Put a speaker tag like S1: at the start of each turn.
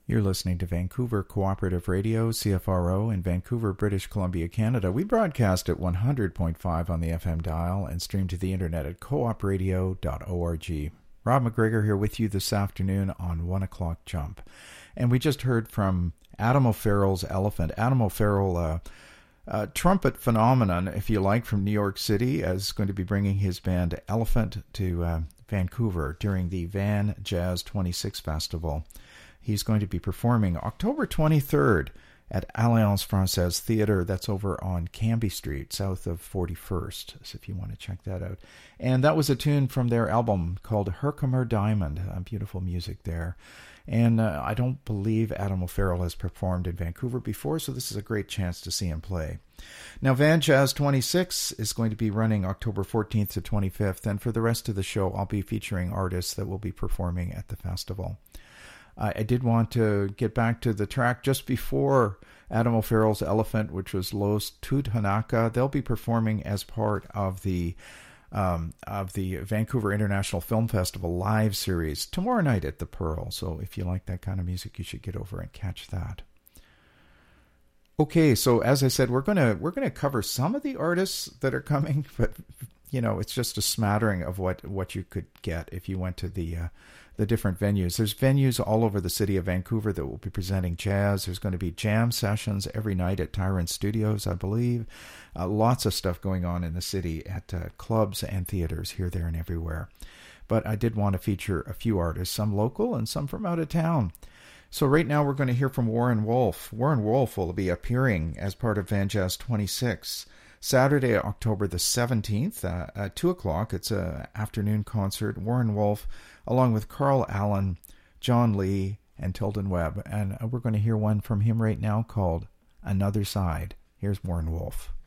S1: You're listening to Vancouver Cooperative Radio, CFRO, in Vancouver, British Columbia, Canada. We broadcast at 100.5 on the FM dial and stream to the internet at coopradio.org. Rob McGregor here with you this afternoon on 1 o'clock jump. And we just heard from Adam O'Farrell's Elephant. Adam O'Farrell, a trumpet phenomenon, if you like, from New York City, is going to be bringing his band Elephant to Vancouver during the Van Jazz 26 Festival. He's going to be performing October 23rd at Alliance Française Theatre. That's over on Cambie Street, south of 41st, so if you want to check that out. And that was a tune from their album called Herkimer Diamond. Beautiful music there. And I don't believe Adam O'Farrell has performed in Vancouver before, so this is a great chance to see him play. Now, Van Jazz 26 is going to be running October 14th to 25th, and for the rest of the show, I'll be featuring artists that will be performing at the festival. I did want to get back to the track just before Adam O'Farrell's Elephant, which was Los Tudhanaka. They'll be performing as part of the Vancouver International Film Festival live series tomorrow night at the Pearl. So if you like that kind of music, you should get over and catch that. Okay, so as I said, we're gonna cover some of the artists that are coming, but you know, it's just a smattering of what you could get if you went to the different venues. There's venues all over the city of Vancouver that will be presenting jazz. There's going to be jam sessions every night at Tyrant Studios, I believe. Lots of stuff going on in the city at clubs and theaters here, there, and everywhere. But I did want to feature a few artists, some local and some from out of town. So right now we're going to hear from Warren Wolf. Warren Wolf will be appearing as part of Van Jazz 26 Saturday, October the 17th at 2 o'clock. It's an afternoon concert. Warren Wolf, along with Carl Allen, John Lee, and Tilden Webb. And we're going to hear one from him right now called Another Side. Here's Warren Wolf.